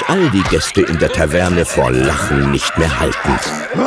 sich all die Gäste in der Taverne vor Lachen nicht mehr halten.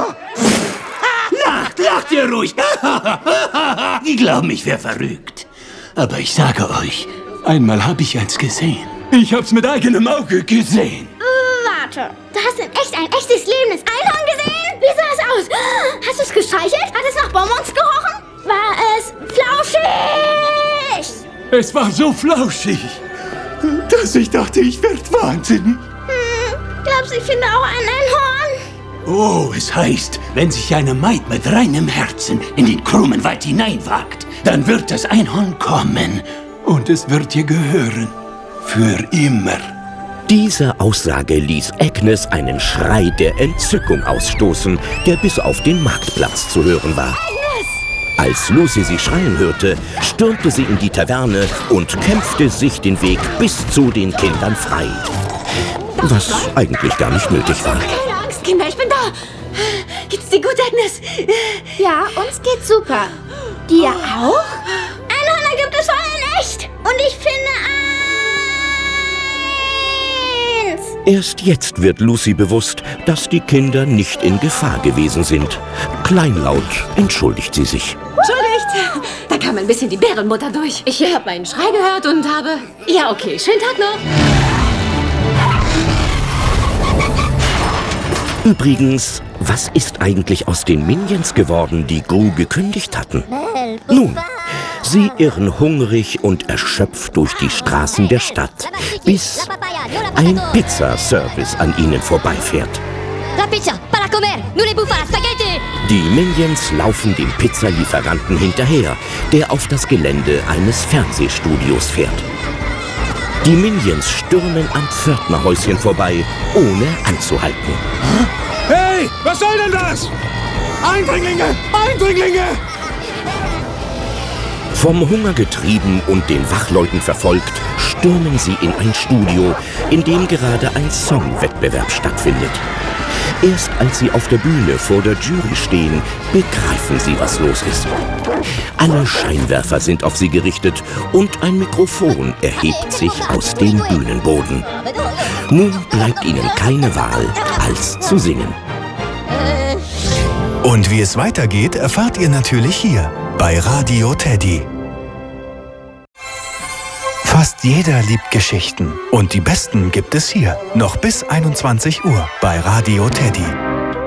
Lacht ihr ruhig. Die glauben, ich wäre verrückt. Aber ich sage euch, einmal habe ich eins gesehen. Ich hab's mit eigenem Auge gesehen. Warte, du hast in echt ein echtes lebendes Einhorn gesehen? Wie sah es aus? Hast du es gestreichelt? Hat es nach Bonbons gerochen? War es flauschig? Es war so flauschig, dass ich dachte, ich werde wahnsinnig. Glaubst du, ich finde auch ein Einhorn? Oh, es heißt, wenn sich eine Maid mit reinem Herzen in den krummen Wald hineinwagt, dann wird das Einhorn kommen und es wird dir gehören. Für immer. Diese Aussage ließ Agnes einen Schrei der Entzückung ausstoßen, der bis auf den Marktplatz zu hören war. Als Lucy sie schreien hörte, stürmte sie in die Taverne und kämpfte sich den Weg bis zu den Kindern frei. Was eigentlich gar nicht nötig war. Keine Angst, Kinder, ich bin da. Geht's dir gut, Agnes? Ja, uns geht's super. Dir auch? Einhörner gibt es vor allem echt. Und ich finde eins. Erst jetzt wird Lucy bewusst, dass die Kinder nicht in Gefahr gewesen sind. Kleinlaut entschuldigt sie sich. Entschuldigt, da kam ein bisschen die Bärenmutter durch. Ich habe einen Schrei gehört und habe... Ja, okay, schönen Tag noch. Übrigens, was ist eigentlich aus den Minions geworden, die Gru gekündigt hatten? Nun, sie irren hungrig und erschöpft durch die Straßen der Stadt, bis ein Pizzaservice an ihnen vorbeifährt. Die Minions laufen dem Pizzalieferanten hinterher, der auf das Gelände eines Fernsehstudios fährt. Die Minions stürmen am Pförtnerhäuschen vorbei, ohne anzuhalten. Hey, was soll denn das? Eindringlinge! Eindringlinge! Vom Hunger getrieben und den Wachleuten verfolgt, stürmen sie in ein Studio, in dem gerade ein Songwettbewerb stattfindet. Erst als sie auf der Bühne vor der Jury stehen, begreifen sie, was los ist. Alle Scheinwerfer sind auf sie gerichtet und ein Mikrofon erhebt sich aus dem Bühnenboden. Nun bleibt ihnen keine Wahl, als zu singen. Und wie es weitergeht, erfahrt ihr natürlich hier bei Radio Teddy. Fast jeder liebt Geschichten und die besten gibt es hier. Noch bis 21 Uhr bei Radio Teddy.